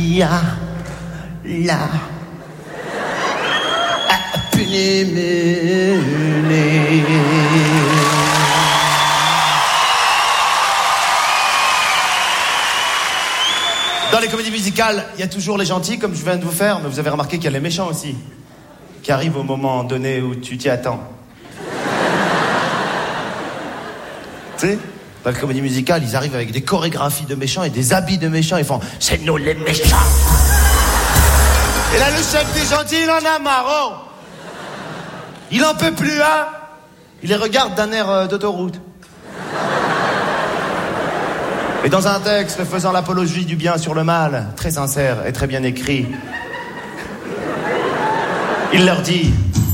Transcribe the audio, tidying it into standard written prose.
y a là Dans les comédies musicales, il y a toujours les gentils, comme je viens de vous faire, mais vous avez remarqué qu'il y a les méchants aussi, qui arrivent au moment donné où tu t'y attends. Tu sais, dans les comédies musicales, ils arrivent avec des chorégraphies de méchants et des habits de méchants, ils font « C'est nous les méchants !» Et là, le chef des gentils, il en a marre, oh. Il en peut plus, hein. Il les regarde d'un air d'autoroute. Et dans un texte faisant l'apologie du bien sur le mal, très sincère et très bien écrit, il leur dit